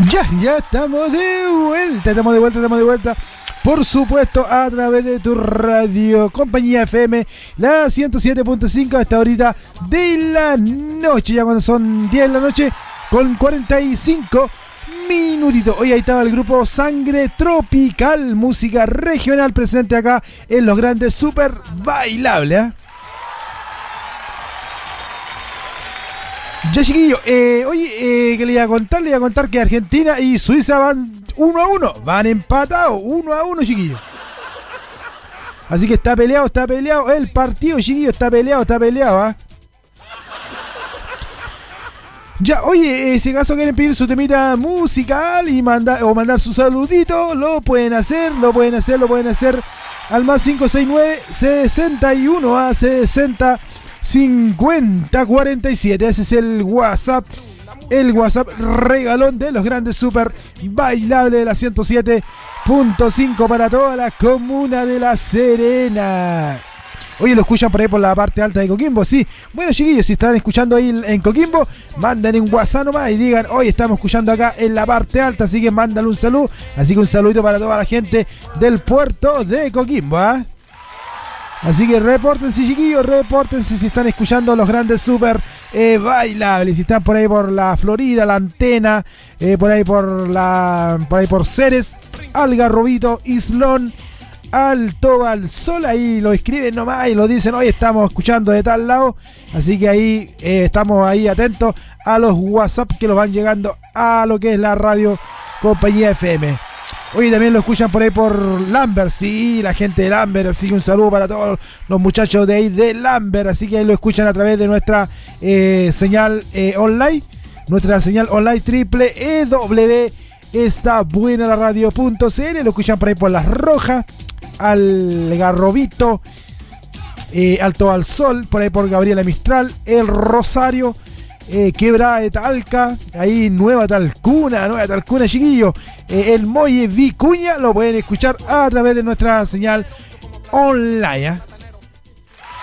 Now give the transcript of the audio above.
Ya estamos de vuelta. Por supuesto, a través de tu radio, Compañía FM, la 107.5 hasta ahorita de la noche, ya cuando son 10 de la noche, con 45 minutitos. Hoy ahí estaba el grupo Sangre Tropical, música regional presente acá en Los Grandes, súper bailable, ¿eh? Ya, chiquillo, oye, que le iba a contar que Argentina y Suiza van 1-1, van empatados, 1-1, chiquillo. Así que está peleado el partido, chiquillo, está peleado, ¿ah? Ya, oye, si acaso quieren pedir su temita musical y mandar su saludito, lo pueden hacer al más 569 61 a 60 50 47. Ese es el WhatsApp regalón de Los Grandes, súper bailable de la 107.5 para toda la comuna de La Serena. Oye, lo escuchan por ahí por la parte alta de Coquimbo, sí. Bueno, chiquillos, si están escuchando ahí en Coquimbo, manden un WhatsApp nomás y digan, hoy estamos escuchando acá en la parte alta, así que mándale un saludo. Así que un saludito para toda la gente del puerto de Coquimbo, ¿ah? Así que repórtense, chiquillos, si están escuchando Los Grandes súper bailables. Si están por ahí por la Florida, la Antena, por ahí por Ceres, Algarrobito, Islón, Alto Balsol, ahí lo escriben nomás y lo dicen, hoy estamos escuchando de tal lado. Así que ahí estamos ahí atentos a los WhatsApp que los van llegando a lo que es la radio Compañía FM. Hoy también lo escuchan por ahí por Lambert, sí, la gente de Lambert, así que un saludo para todos los muchachos de ahí de Lambert, así que ahí lo escuchan a través de nuestra señal online, www.estabuenalaradio.cl, lo escuchan por ahí por Las Rojas, Algarrobito, Alto al Sol, por ahí por Gabriela Mistral, El Rosario, Quebrada de Talca, ahí Nueva Talcuna, chiquillos, el Molle Vicuña, lo pueden escuchar a través de nuestra señal online, ¿eh?